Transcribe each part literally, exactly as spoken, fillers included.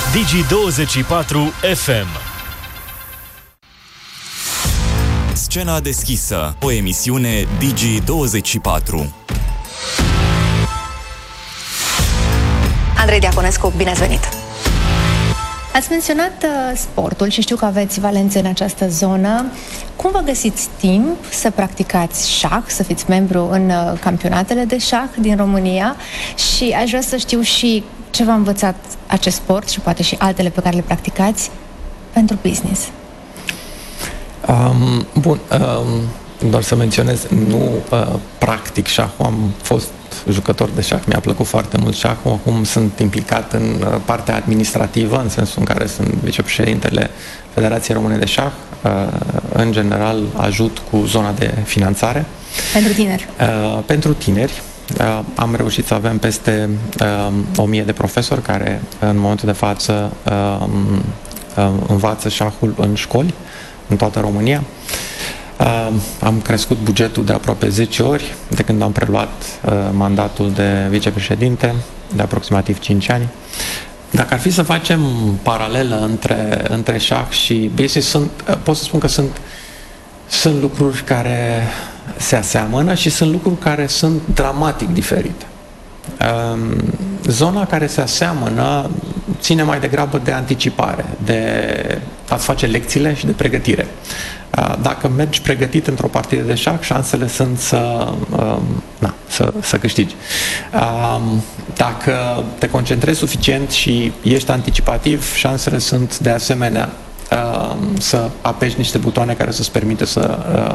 Digi douăzeci și patru F M. Scena deschisă, o emisiune Digi douăzeci și patru. Andrei Diaconescu, bine ați venit! Ați menționat uh, sportul și știu că aveți valențe în această zonă. Cum vă găsiți timp să practicați șah, să fiți membru în uh, campionatele de șah din România? Și aș vrea să știu și ce v-a învățat acest sport și poate și altele pe care le practicați pentru business. Um, bun, um, doar să menționez, nu uh, practic șahul, am fost jucător de șah, mi-a plăcut foarte mult șahul, acum sunt implicat în uh, partea administrativă, în sensul în care sunt vicepreședintele Federației Române de Șah, uh, în general ajut cu zona de finanțare. Pentru tineri? Uh, pentru tineri. Uh, am reușit să avem peste uh, o mie de profesori care în momentul de față uh, uh, învață șahul în școli, în toată România. Uh, am crescut bugetul de aproape zece ori de când am preluat uh, mandatul de vicepreședinte, de aproximativ cinci ani. Dacă ar fi să facem paralelă între, între șah și business, sunt, uh, pot să spun că sunt, sunt lucruri care se aseamănă și sunt lucruri care sunt dramatic diferite. Uh, zona care se aseamănă ține mai degrabă de anticipare, de a-ți face lecțiile și de pregătire. Dacă mergi pregătit într-o partidă de șah, șansele sunt să, na, să, să câștigi. Dacă te concentrezi suficient și ești anticipativ, șansele sunt de asemenea să apeși niște butoane care să-ți permite să,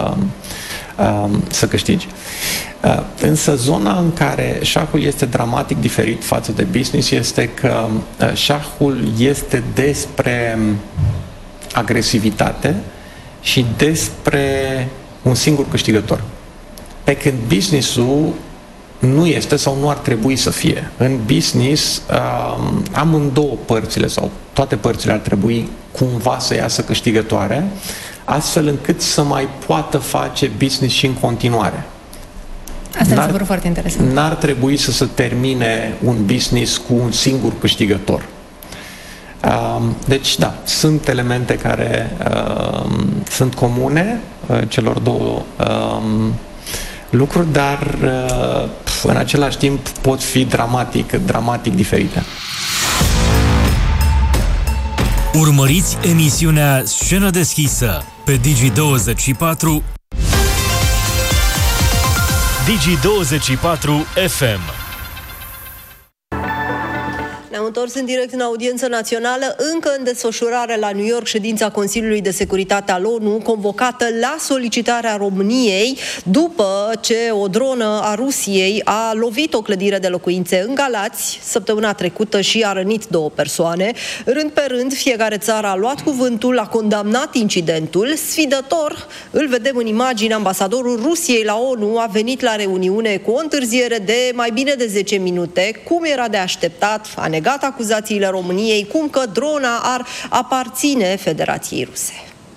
să câștigi. Însă zona în care șahul este dramatic diferit față de business este că șahul este despre agresivitate și despre un singur câștigător. Pe când business-ul nu este sau nu ar trebui să fie. În business amândouă părțile sau toate părțile ar trebui cumva să iasă câștigătoare, astfel încât să mai poată face business și în continuare. Asta mi se pare foarte interesant. N-ar trebui să se termine un business cu un singur câștigător. Deci, da, sunt elemente care uh, sunt comune uh, celor două uh, lucruri, dar uh, în același timp pot fi dramatic, dramatic diferite. Urmăriți emisiunea Scenă deschisă pe Digi douăzeci și patru, Digi douăzeci și patru F M. Ne-am întors în direct în audiență națională, încă în desfășurare la New York, ședința Consiliului de Securitate al O N U, convocată la solicitarea României, după ce o dronă a Rusiei a lovit o clădire de locuințe în Galați săptămâna trecută și a rănit două persoane. Rând pe rând, fiecare țară a luat cuvântul, a condamnat incidentul. Sfidător, îl vedem în imagine, ambasadorul Rusiei la O N U a venit la reuniune cu o întârziere de mai bine de zece minute, cum era de așteptat, a negat acuzațiile României, cum că drona ar aparține Federației Ruse.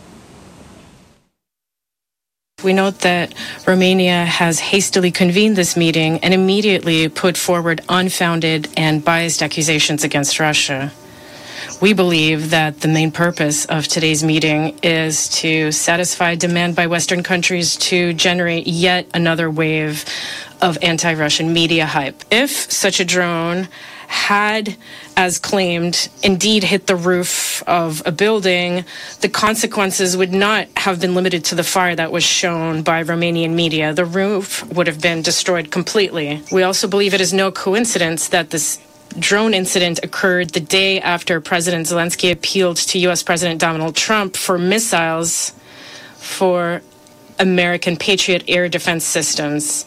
We note that Romania has hastily convened this meeting and immediately put forward unfounded and biased accusations against Russia. We believe that the main purpose of today's meeting is to satisfy demand by Western countries to generate yet another wave of anti-Russian media hype. If such a drone had, as claimed, indeed hit the roof of a building, the consequences would not have been limited to the fire that was shown by Romanian media. The roof would have been destroyed completely. We also believe it is no coincidence that this drone incident occurred the day after President Zelensky appealed to U S President Donald Trump for missiles for American Patriot air defense systems.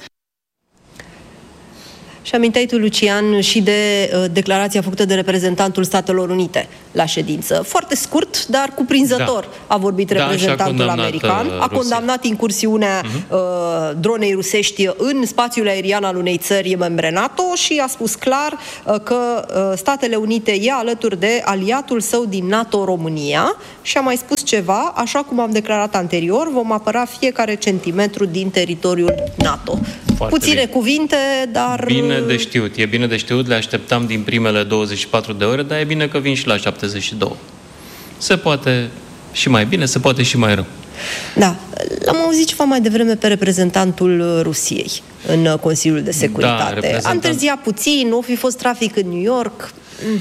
Și aminteai tu, Lucian, și de uh, declarația făcută de reprezentantul Statelor Unite la ședință. Foarte scurt, dar cuprinzător, da. A vorbit reprezentantul da, american. A condamnat incursiunea uh-huh. uh, dronei rusești în spațiul aerian al unei țări membre NATO și a spus clar uh, că uh, Statele Unite ia alături de aliatul său din NATO, România, și a mai spus ceva, așa cum am declarat anterior, vom apăra fiecare centimetru din teritoriul NATO. Foarte puține bine. cuvinte, dar... Bine de știut, e bine de știut, le așteptam din primele douăzeci și patru de ore, dar e bine că vin și la șaptezeci și doi. Se poate și mai bine, se poate și mai rău. Da, l-am auzit ceva mai devreme pe reprezentantul Rusiei în Consiliul de Securitate. Da, reprezentant... A întârziat puțin, nu fi fost trafic în New York...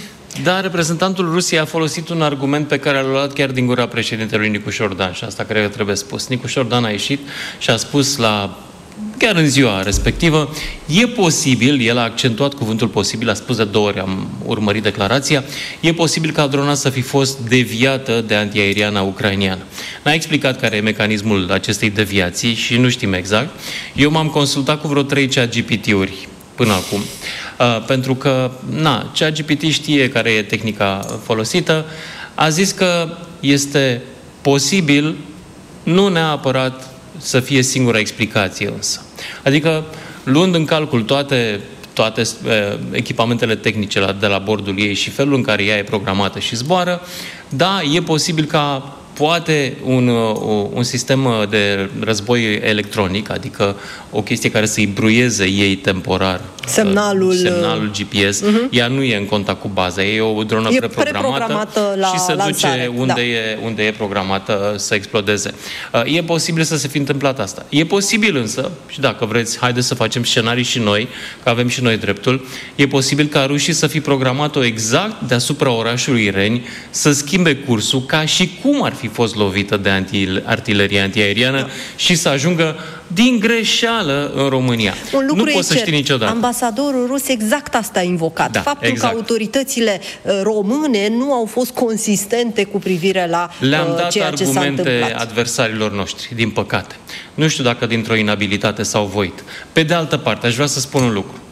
Da, reprezentantul Rusiei a folosit un argument pe care l-a luat chiar din gura președintelui Nicu Șordan și asta cred că trebuie spus. Nicu Șordan a ieșit și a spus la, chiar în ziua respectivă, e posibil, el a accentuat cuvântul posibil, a spus de două ori, am urmărit declarația, e posibil ca drona să fi fost deviată de antiaeriana ucraineană. N-a explicat care e mecanismul acestei deviații și nu știm exact. Eu m-am consultat cu vreo trei ChatGPT-uri până acum. Uh, pentru că, na, ChatGPT știe care e tehnica folosită, a zis că este posibil, nu neapărat să fie singura explicație însă. Adică, luând în calcul toate, toate uh, echipamentele tehnice la, de la bordul ei și felul în care ea e programată și zboară, da, e posibil ca poate un, un sistem de război electronic, adică o chestie care să-i bruieze ei temporar semnalul, semnalul G P S, uh-huh. ea nu e în contact cu baza, e o dronă e preprogramată, preprogramată la și se lansare. duce unde, da. e, unde e programată să explodeze. E posibil să se fi întâmplat asta. E posibil însă, și dacă vreți, haideți să facem scenarii și noi, că avem și noi dreptul, e posibil ca rușii să fi programat-o exact deasupra orașului Reni, să schimbe cursul ca și cum ar fi fost lovită de anti- artilerie antiaeriană da. și să ajungă din greșeală în România. Un lucru nu poți să știi niciodată. Ambasadorul rus exact asta a invocat. Da, Faptul exact. că autoritățile române nu au fost consistente cu privire la Le-am dat ceea ce s-a întâmplat. argumente adversarilor noștri, din păcate. Nu știu dacă dintr-o inabilitate s-au voit. Pe de altă parte, aș vrea să spun un lucru.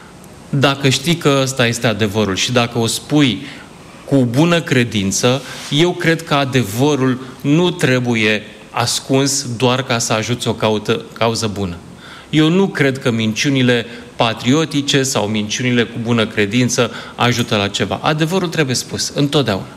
Dacă știi că ăsta este adevărul și dacă o spui cu bună credință, eu cred că adevărul nu trebuie ascuns doar ca să ajuți o caută, cauză bună. Eu nu cred că minciunile patriotice sau minciunile cu bună credință ajută la ceva. Adevărul trebuie spus, întotdeauna.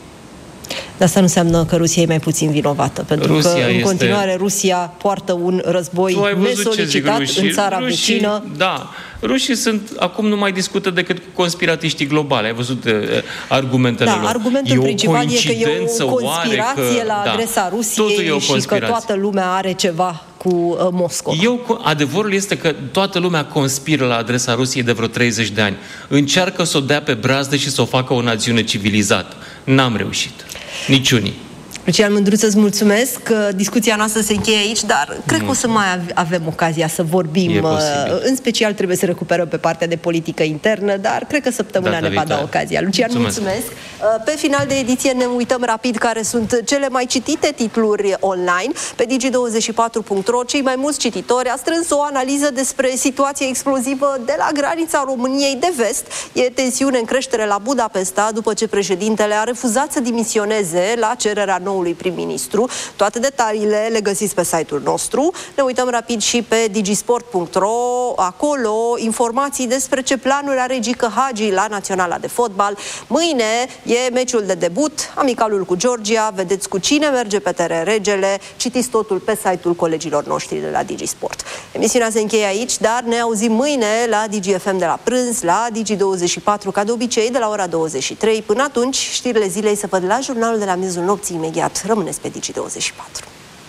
Dar asta nu înseamnă că Rusia e mai puțin vinovată, pentru Rusia că în este... continuare Rusia poartă un război nesolicitat rușii, în țara rușii, vecină. Da, rușii sunt, acum nu mai discută decât cu conspiratiștii globale. Ai văzut uh, argumentele da, lor. argumentul e principal e că e o conspirație că, la adresa da, Rusiei și că toată lumea are ceva cu uh, Moscova. Eu, adevărul este că toată lumea conspiră la adresa Rusiei de vreo treizeci de ani. Încearcă să o dea pe brazdă și să o facă o națiune civilizată. N-am reușit. Niciunii. Lucian Mândruță, îți mulțumesc. Discuția noastră se încheie aici, dar cred Mulțumesc. că o să mai avem ocazia să vorbim. În special trebuie să recuperăm pe partea de politică internă, dar cred că săptămâna Data ne va da ocazia. Lucian, mulțumesc. mulțumesc. Pe final de ediție ne uităm rapid care sunt cele mai citite titluri online. Pe digi douăzeci și patru punct ro, cei mai mulți cititori a strâns o analiză despre situația explozivă de la granița României de vest. E tensiune în creștere la Budapesta după ce președintele a refuzat să dimisioneze la cererea noului prim-ministru. Toate detaliile le găsiți pe site-ul nostru. Ne uităm rapid și pe digisport punct ro. Acolo informații despre ce planuri are Gică Hagi la Naționala de Fotbal. Mâine e meciul de debut, amicalul cu Georgia. Vedeți cu cine merge pe teren regele. Citiți totul pe site-ul colegilor noștri de la Digisport. Emisiunea se încheie aici, dar ne auzim mâine la Digi F M de la prânz, la Digi douăzeci și patru, ca de obicei, de la ora douăzeci și trei. Până atunci, știrile zilei se văd la jurnalul de la miezul nopții imediat. Rămâneți pe Digi douăzeci și patru.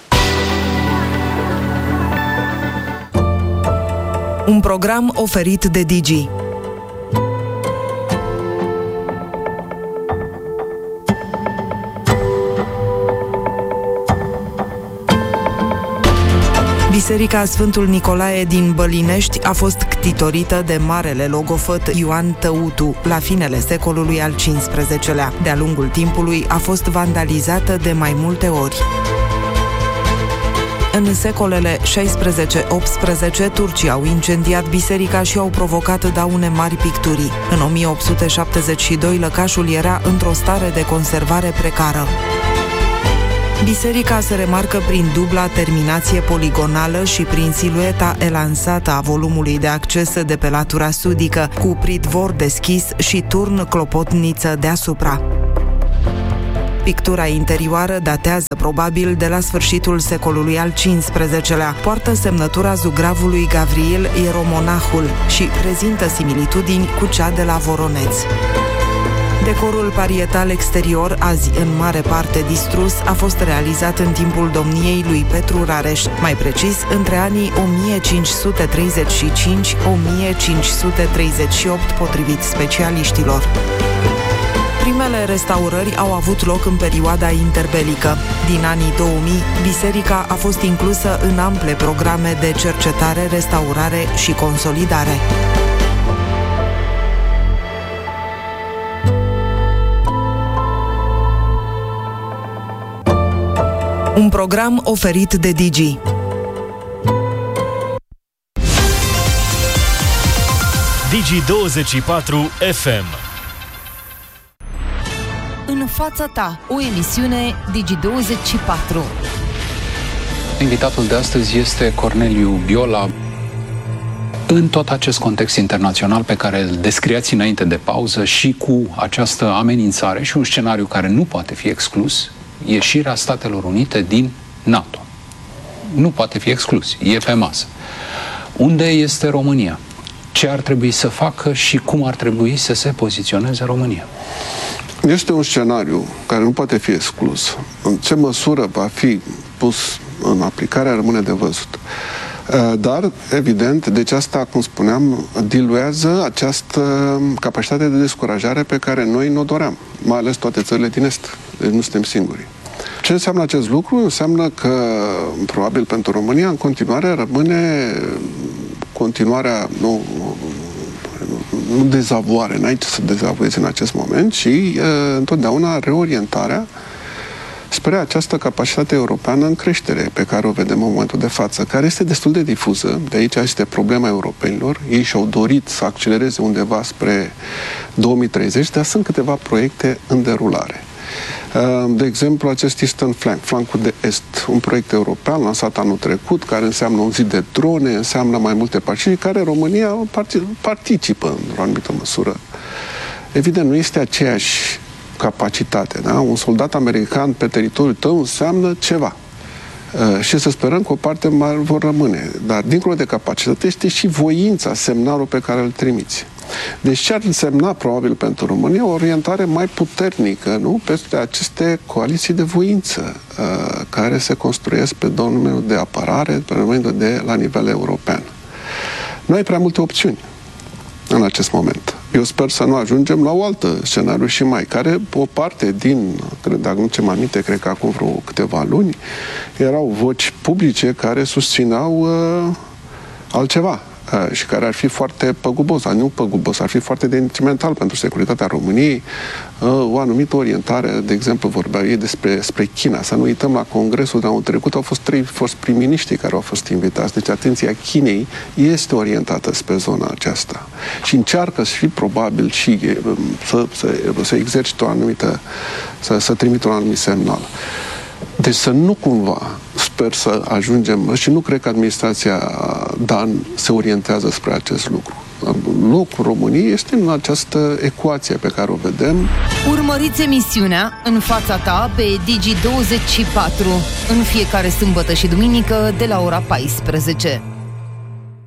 Un program oferit de Digi. Biserica Sfântul Nicolae din Bălinești a fost ctitorită de marele logofăt Ioan Tăutu la finele secolului al cincisprezecelea. De-a lungul timpului a fost vandalizată de mai multe ori. În secolele șaisprezece optsprezece, turcii au incendiat biserica și au provocat daune mari picturii. În o mie opt sute șaptezeci și doi, lăcașul era într-o stare de conservare precară. Biserica se remarcă prin dubla terminație poligonală și prin silueta elansată a volumului de acces de pe latura sudică, cu pridvor deschis și turn clopotniță deasupra. Pictura interioară datează probabil de la sfârșitul secolului al cincisprezecelea. Poartă semnătura zugravului Gavril Ieromonahul și prezintă similitudini cu cea de la Voroneț. Decorul parietal exterior, azi în mare parte distrus, a fost realizat în timpul domniei lui Petru Rareș, mai precis între anii o mie cinci sute treizeci și cinci - o mie cinci sute treizeci și opt, potrivit specialiștilor. Primele restaurări au avut loc în perioada interbelică. Din anii două mii, biserica a fost inclusă în ample programe de cercetare, restaurare și consolidare. Un program oferit de Digi. Digi douăzeci și patru F M. În fața ta, o emisiune Digi douăzeci și patru. Invitatul de astăzi este Corneliu Biola. În tot acest context internațional pe care îl descriați înainte de pauză și cu această amenințare și un scenariu care nu poate fi exclus, ieșirea Statelor Unite din NATO. Nu poate fi exclus, e pe masă. Unde este România? Ce ar trebui să facă și cum ar trebui să se poziționeze România? Este un scenariu care nu poate fi exclus. În ce măsură va fi pus în aplicare rămâne de văzut. Dar, evident, deci asta, cum spuneam, diluează această capacitate de descurajare pe care noi ne-o doream, mai ales toate țările din Est. Deci nu suntem singuri. Ce înseamnă acest lucru? Înseamnă că, probabil pentru România, în continuare rămâne continuarea, nu, nu dezavoare, n-ai ce să dezavoiezi în acest moment, ci e, întotdeauna reorientarea spre această capacitate europeană în creștere pe care o vedem în momentul de față, care este destul de difuză. De aici este problema europenilor. Ei și-au dorit să accelereze undeva spre două mii treizeci, dar sunt câteva proiecte în derulare. De exemplu, acest Eastern Flank, flancul de est, un proiect european lansat anul trecut, care înseamnă un zid de drone, înseamnă mai multe partide, care România participă în o anumită măsură. Evident, nu este aceeași capacitate, da? Un soldat american pe teritoriul tău înseamnă ceva. Uh, și să sperăm că o parte mai vor rămâne. Dar, dincolo de capacitate, este și voința, semnalul pe care îl trimiți. Deci ce ar însemna, probabil, pentru România, o orientare mai puternică, nu? Peste aceste coaliții de voință uh, care se construiesc pe domeniul de apărare, pe domeniul de la nivel european. Nu ai prea multe opțiuni în acest moment. Eu sper să nu ajungem la o altă scenariu și mai, care o parte din, dacă nu ce-mi aminte, cred că acum vreo câteva luni, erau voci publice care susțineau uh, altceva uh, și care ar fi foarte păgubos, dar nu păgubos, ar fi foarte detrimental pentru securitatea României, uh, o anumită orientare, de exemplu, vorbeau ei despre spre China. Să nu uităm, la Congresul de anul trecut au fost trei fost prim-miniștri care au fost invitați. Deci atenția Chinei este orientată spre zona aceasta și încearcă și probabil și să, să, să exercite o anumită, să, să trimită un anumit semnal. Deci să nu cumva, sper să ajungem, și nu cred că administrația Dan se orientează spre acest lucru. Locul României este în această ecuație pe care o vedem. Urmăriți emisiunea În fața ta pe Digi douăzeci și patru în fiecare sâmbătă și duminică de la ora paisprezece.